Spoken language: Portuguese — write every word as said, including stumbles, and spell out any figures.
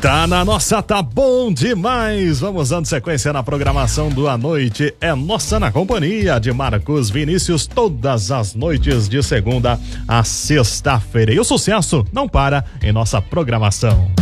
Tá na nossa, tá bom demais. Vamos dando sequência na programação do A Noite é Nossa, na companhia de Marcos Vinícius, todas as noites de segunda a sexta-feira. E o sucesso não para em nossa programação.